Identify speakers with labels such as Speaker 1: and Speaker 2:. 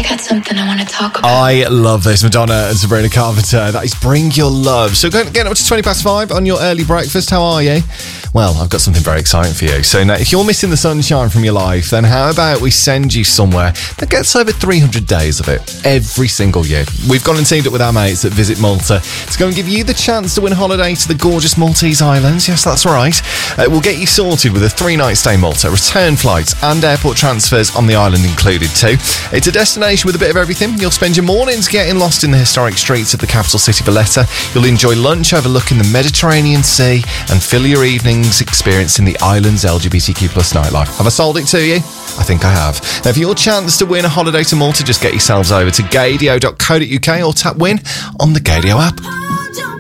Speaker 1: got something I want to talk about.
Speaker 2: I love this. Madonna and Sabrina Carpenter. That is Bring Your Love. So getting up to 5:20 on your early breakfast. How are you? Well, I've got something very exciting for you. So now, if you're missing the sunshine from your life, then how about we send you somewhere that gets over 300 days of it every single year? We've gone and teamed up with our mates at Visit Malta to go and give you the chance to win a holiday to the gorgeous Maltese Islands. Yes, that's right. We'll get you sorted with a 3-night stay in Malta, return flights and airport transfers on the island included too. It's a destination with a bit of everything. You'll spend your mornings getting lost in the historic streets of the capital city Valletta. You'll enjoy lunch overlooking the Mediterranean Sea and fill your evenings experiencing the island's LGBTQ+ nightlife. Have I sold it to you? I think I have. Now, for your chance to win a holiday to Malta, just get yourselves over to gaydio.co.uk or tap win on the Gaydio app.